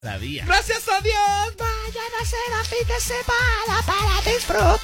Sabía. Gracias a Dios. Mañana será fin de semana para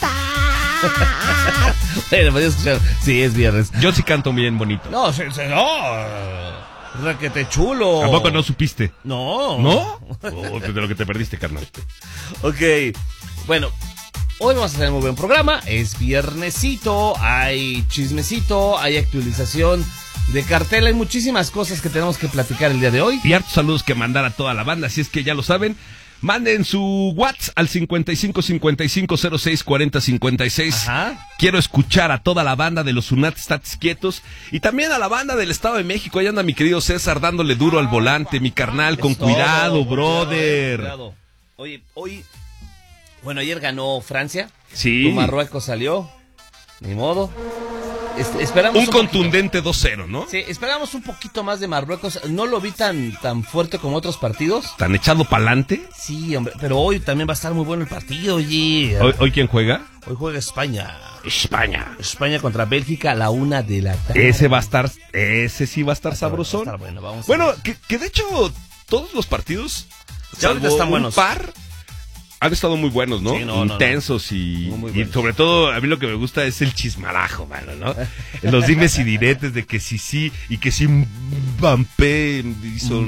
disfrutar. Bueno, pues escuchar. Sí, es viernes. Yo sí canto bien bonito. No, no. Raquete chulo. ¿Tampoco no supiste? No. ¿No? Oh, de lo que te perdiste, carnal. Ok. Bueno, hoy vamos a hacer un muy buen programa. Es viernesito, hay chismecito, hay actualización de cartel. Hay muchísimas cosas que tenemos que platicar el día de hoy. Y hartos saludos que mandar a toda la banda, si es que ya lo saben. Manden su WhatsApp al 55 55 06 40 56. Ajá. Quiero escuchar a toda la banda de los Unatstats Quietos y también a la banda del Estado de México. Ahí anda mi querido César dándole duro al volante, mi carnal, con cuidado, brother. Cuidado. Oye, hoy, bueno, ayer ganó Francia. Sí. Tu Marruecos salió. Ni modo. Esperamos Un contundente 2-0, ¿no? Sí, esperamos un poquito más de Marruecos. No lo vi tan fuerte como otros partidos. ¿Tan echado pa'lante? Sí, hombre, pero hoy también va a estar muy bueno el partido, oye. ¿Hoy quién juega? Hoy juega España. España. España contra Bélgica a la 1 de la tarde. Ese sí va a estar sabrosón. Va a estar bueno, vamos bueno, a ver. que de hecho todos los partidos Ya ahorita salvo están un buenos. par han estado muy buenos, ¿no? Sí, no, intensos no. Y Muy y buenos. sobre todo a mí lo que me gusta es el chismarajo, mano, ¿no? Los dimes y diretes de que sí y que sí Mbappé hizo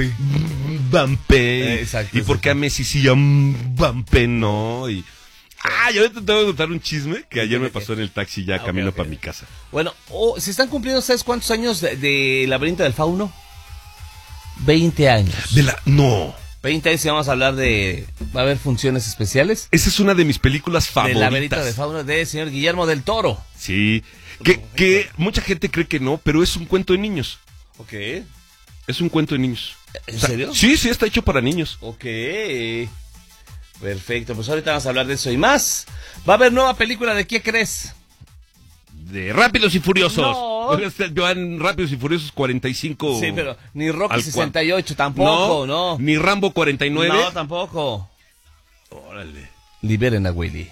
Mbappé. Exacto, Y por qué a Messi sí a Mbappé no y yo ahorita te voy a contar un chisme que ayer me pasó en el taxi ya camino para mi casa. Bueno, se están cumpliendo, ¿sabes cuántos años de Laberinto del Fauno? 20 años. No. 20 años y vamos a hablar de... Va a haber funciones especiales. Esa es una de mis películas favoritas. Del Laberinto del Fauno del señor Guillermo del Toro. Sí. Que mucha gente cree que no, pero es un cuento de niños. Ok. Es un cuento de niños. ¿En serio? Sí, está hecho para niños. Ok. Perfecto, pues ahorita vamos a hablar de eso y más. Va a haber nueva película de ¿qué crees? De Rápidos y Furiosos. No. Van Rápidos y Furiosos 45. Sí, pero ni Rocky al 68 tampoco, no. Ni Rambo 49. No, tampoco. Órale. Liberen a Willy.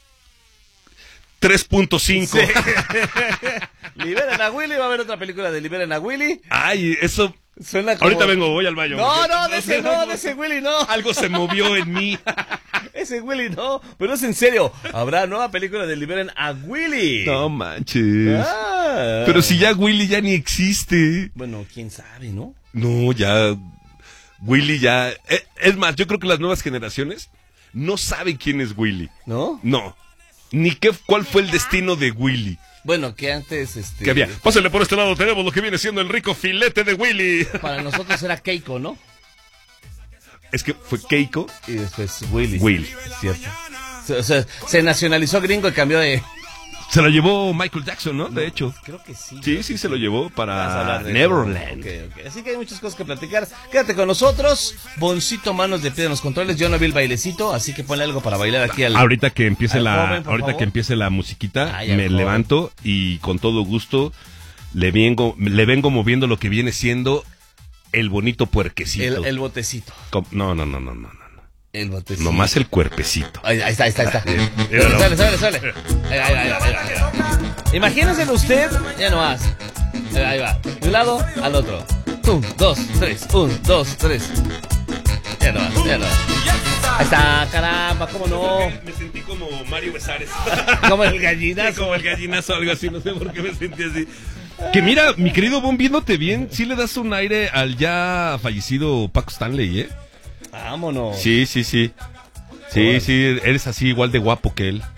3.5. Sí. Liberen a Willy, va a haber otra película de Liberen a Willy. Ay, eso. Suena como... Ahorita vengo, voy al baño. No, de ese Willy no. Algo se movió en mí. Ese Willy no, pero es en serio. Habrá nueva película de Liberen a Willy. No manches. Ah. Pero si ya Willy ya ni existe. Bueno, quién sabe, ¿no? No, ya. Willy ya. Es más, yo creo que las nuevas generaciones no saben quién es Willy. ¿No? No. Ni cuál fue el destino de Willy. Bueno, que antes, Que había. Pásale por este lado, tenemos lo que viene siendo el rico filete de Willy. Para nosotros era Keiko, ¿no? Es que fue Keiko. Y después Willy. Willy. Cierto. O sea, se nacionalizó gringo y cambió de... Se lo llevó Michael Jackson, ¿no? De hecho. Creo que sí. Sí, se lo llevó Vamos a para hablar de Neverland. eso. Ok. Así que hay muchas cosas que platicar. Quédate con nosotros. Boncito, manos de pie en los controles. Yo no vi el bailecito, así que ponle algo para bailar aquí al... Ahorita que empiece al joven, por favor. que empiece la musiquita, Ay, al me joven. levanto y con todo gusto le vengo moviendo lo que viene siendo el bonito puerquecito. El botecito. No. El botecito. Nomás el cuerpecito. Ahí está. Míralo. Sale. Ahí va. Imagínenselo usted, ya nomás. Ahí va. De un lado al otro. 1, 2, 3. 1, 2, 3. Ya nomás. Ahí está, caramba, ¿cómo no? Me sentí como Mario Besares. Como el gallinazo. Sí, como el gallinazo, algo así, no sé por qué me sentí así. Que mira, mi querido Bon, viéndote bien, sí le das un aire al ya fallecido Paco Stanley, ¿eh? Vámonos. Sí. Sí, eres así igual de guapo que él.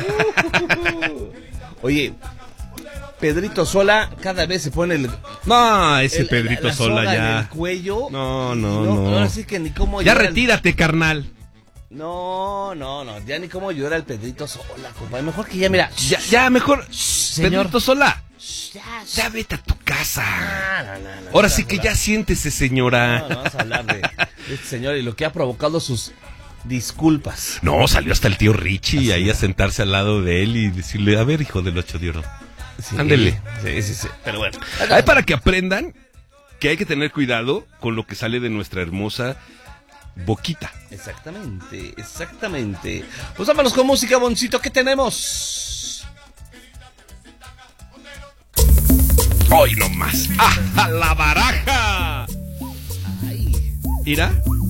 Oye, Pedrito Sola cada vez se pone el... No, ese Pedrito la Sola soga ya. en el cuello. No. Ahora sí que ni cómo Ya llora retírate, carnal. No, ya ni cómo llora el Pedrito Sola, compadre. Mejor que ya, mira. Ya, mejor. Señor. Pedrito Sola. Ya, Vete a tu casa. No, Ahora sí que ya siéntese, señora. No, vamos a hablar de este señor y lo que ha provocado sus disculpas. No, salió hasta el tío Richie ahí a sentarse al lado de él y decirle, a ver, hijo del 8 de oro. Sí, Ándele. Sí. Pero bueno. Hay para que aprendan que hay que tener cuidado con lo que sale de nuestra hermosa boquita. Exactamente. Pues vámonos con música, Boncito. ¿Qué tenemos? Hoy nomás. ¡Ah, la baraja! Ay. Mira.